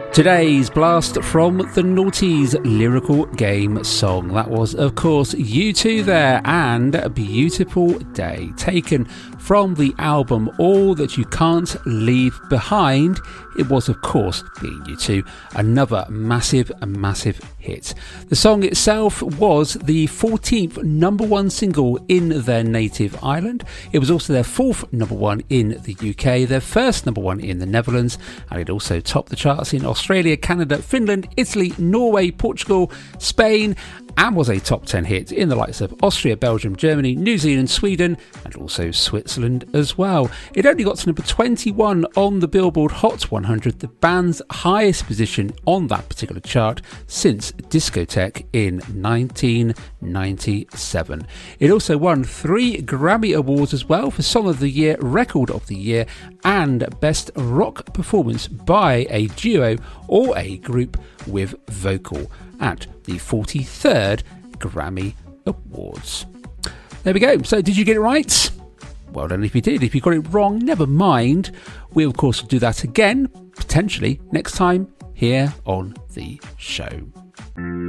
Today's blast from the Naughties lyrical game song. That was, of course, U2 there, and A Beautiful Day, taken from the album All That You Can't Leave Behind. It was, of course, being U2, another massive hit. The song itself was the 14th number one single in their native island. It was also their 4th number one in the UK, their first number one in the Netherlands, and it also topped the charts in Australia, Canada, Finland, Italy, Norway, Portugal, Spain, and was a top 10 hit in the likes of Austria, Belgium, Germany, New Zealand, Sweden, and also Switzerland as well. It only got to number 21 on the Billboard Hot 100, the band's highest position on that particular chart since Discotheque in 1997. It also won 3 Grammy Awards as well for Song of the Year, Record of the Year, and Best Rock Performance by a duo or a group with vocal at the 43rd Grammy Awards. There we go. So did you get it right? Well done if you did. If you got it wrong, never mind. We, of course, will do that again, potentially next time here on the show.